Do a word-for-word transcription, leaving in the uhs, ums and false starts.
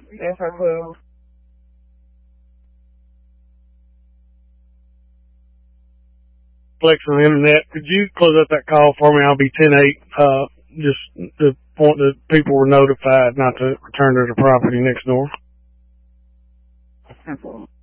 Yes, I will. Flex on the internet. Could you close out that call for me? I'll be ten eight. Uh, just the point that people were notified not to return to the property next door. Simple.